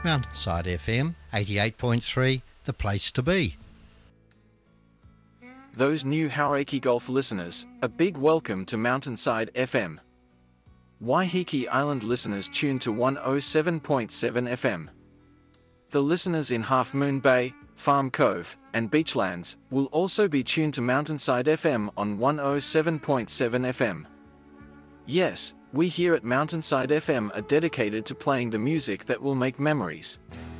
Mountainside FM 88.3, the place to be. Those new Hauraki Golf listeners, a big welcome to Mountainside FM. Waiheke Island listeners tune to 107.7 FM. The listeners in Half Moon Bay, Farm Cove, and Beachlands will also be tuned to Mountainside FM on 107.7 FM. Yes, we here at Mountainside FM are dedicated to playing the music that will make memories.